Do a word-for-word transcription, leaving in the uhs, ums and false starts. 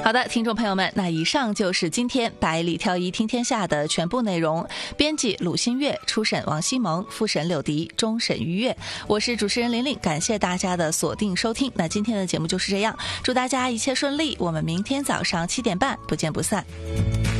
好的，听众朋友们，那以上就是今天百里挑一听天下的全部内容。编辑鲁新月，初审王希萌，复审柳迪，终审于月。我是主持人玲玲，感谢大家的锁定收听。那今天的节目就是这样，祝大家一切顺利，我们明天早上七点半不见不散。